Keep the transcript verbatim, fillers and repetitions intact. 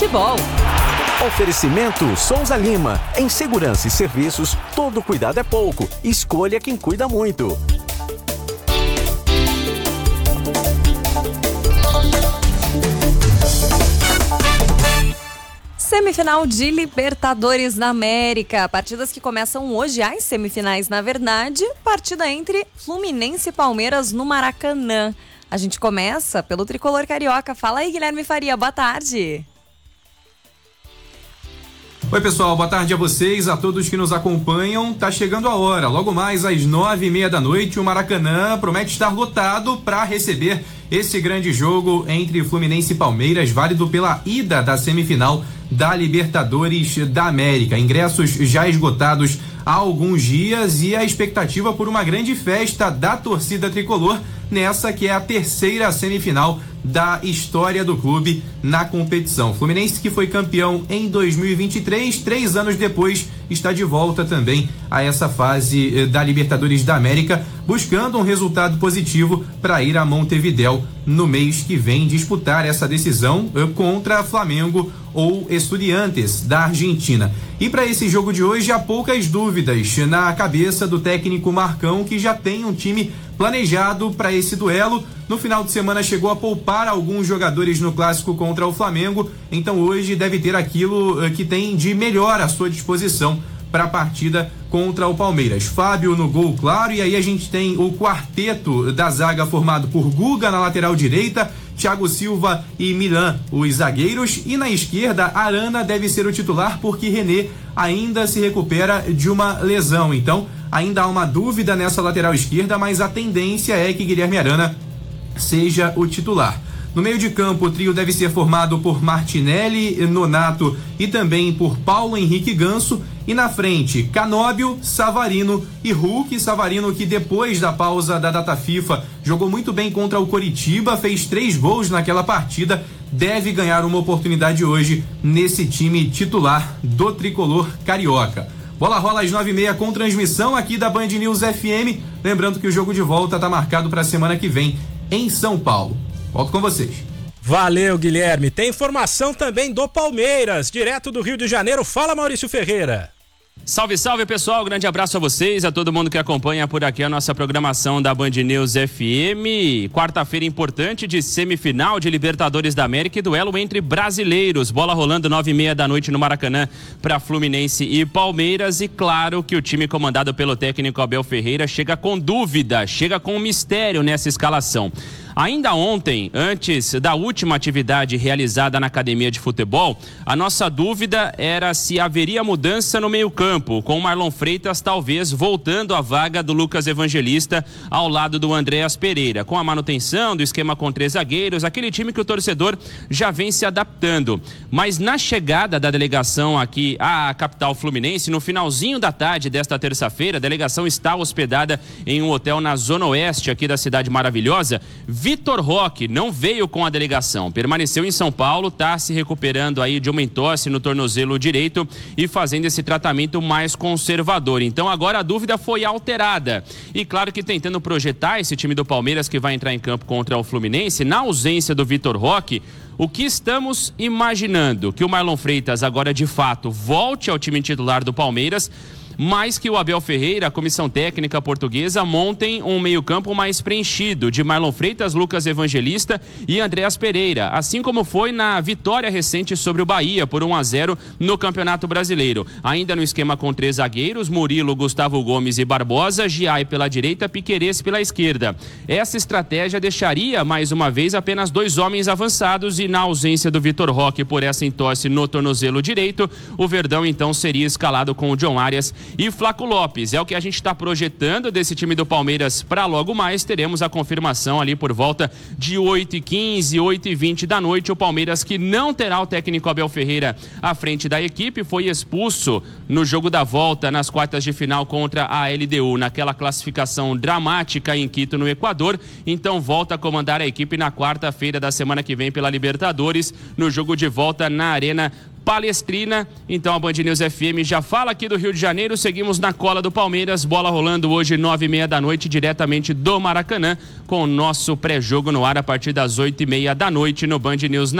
futebol. Oferecimento Souza Lima. Em segurança e serviços, todo cuidado é pouco. Escolha quem cuida muito. Semifinal de Libertadores da América. Partidas que começam hoje, as semifinais, na verdade. Partida entre Fluminense e Palmeiras no Maracanã. A gente começa pelo tricolor carioca. Fala aí, Guilherme Faria. Boa tarde. Oi, pessoal. Boa tarde a vocês, a todos que nos acompanham. Tá chegando a hora. Logo mais às nove e meia da noite, o Maracanã promete estar lotado para receber esse grande jogo entre Fluminense e Palmeiras, válido pela ida da semifinal da Libertadores da América. Ingressos já esgotados há alguns dias e a expectativa por uma grande festa da torcida tricolor nessa que é a terceira semifinal da história do clube na competição. Fluminense, que foi campeão em dois mil e vinte e três, três anos depois, está de volta também a essa fase da Libertadores da América, buscando um resultado positivo para ir a Montevidéu no mês que vem disputar essa decisão contra Flamengo ou Estudiantes da Argentina. E para esse jogo de hoje há poucas dúvidas na cabeça do técnico Marcão, que já tem um time planejado para esse duelo. No final de semana chegou a poupar alguns jogadores no clássico contra o Flamengo, então hoje deve ter aquilo que tem de melhor à sua disposição para a partida contra o Palmeiras. Fábio no gol, claro, e aí a gente tem o quarteto da zaga formado por Guga na lateral direita, Thiago Silva e Milan, os zagueiros, e na esquerda Arana deve ser o titular porque René ainda se recupera de uma lesão. Então ainda há uma dúvida nessa lateral esquerda, mas a tendência é que Guilherme Arana seja o titular. No meio de campo, o trio deve ser formado por Martinelli, Nonato e também por Paulo Henrique Ganso. E na frente, Canóbio, Savarino e Hulk. Savarino, que depois da pausa da data FIFA jogou muito bem contra o Coritiba, fez três gols naquela partida, deve ganhar uma oportunidade hoje nesse time titular do tricolor carioca. Bola rola às nove e meia com transmissão aqui da Band News F M. Lembrando que o jogo de volta está marcado para a semana que vem em São Paulo. Volto com vocês. Valeu, Guilherme. Tem informação também do Palmeiras, direto do Rio de Janeiro. Fala, Maurício Ferreira. Salve, salve, pessoal. Grande abraço a vocês, a todo mundo que acompanha por aqui a nossa programação da Band News F M. Quarta-feira importante de semifinal de Libertadores da América e duelo entre brasileiros. Bola rolando nove e meia da noite no Maracanã para Fluminense e Palmeiras. E claro que o time comandado pelo técnico Abel Ferreira chega com dúvida, chega com mistério nessa escalação. Ainda ontem, antes da última atividade realizada na academia de futebol, a nossa dúvida era se haveria mudança no meio-campo, com o Marlon Freitas talvez voltando à vaga do Lucas Evangelista ao lado do Andréas Pereira, com a manutenção do esquema com três zagueiros, aquele time que o torcedor já vem se adaptando. Mas na chegada da delegação aqui à capital fluminense, no finalzinho da tarde desta terça-feira, a delegação está hospedada em um hotel na zona oeste aqui da cidade maravilhosa. Vitor Roque não veio com a delegação, permaneceu em São Paulo, está se recuperando aí de uma entorse no tornozelo direito e fazendo esse tratamento mais conservador. Então agora a dúvida foi alterada. E claro que tentando projetar esse time do Palmeiras que vai entrar em campo contra o Fluminense, na ausência do Vitor Roque, o que estamos imaginando? Que o Marlon Freitas agora de fato volte ao time titular do Palmeiras, mas que o Abel Ferreira, a comissão técnica portuguesa, montem um meio-campo mais preenchido de Marlon Freitas, Lucas Evangelista e Andréas Pereira, assim como foi na vitória recente sobre o Bahia por um a zero no Campeonato Brasileiro. Ainda no esquema com três zagueiros, Murilo, Gustavo Gomes e Barbosa, Giai pela direita, Piquerez pela esquerda. Essa estratégia deixaria, mais uma vez, apenas dois homens avançados e na ausência do Vitor Roque por essa entorse no tornozelo direito, o Verdão então seria escalado com o John Arias e Flaco Lopes. É o que a gente está projetando desse time do Palmeiras para logo mais. Teremos a confirmação ali por volta de oito e quinze, oito e vinte da noite. O Palmeiras, que não terá o técnico Abel Ferreira à frente da equipe, foi expulso no jogo da volta nas quartas de final contra a L D U, naquela classificação dramática em Quito, no Equador. Então volta a comandar a equipe na quarta-feira da semana que vem pela Libertadores, no jogo de volta na Arena Palestrina. Então a Band News F M já fala aqui do Rio de Janeiro, seguimos na cola do Palmeiras, bola rolando hoje nove e meia da noite, diretamente do Maracanã, com o nosso pré-jogo no ar a partir das oito e meia da noite no Band News.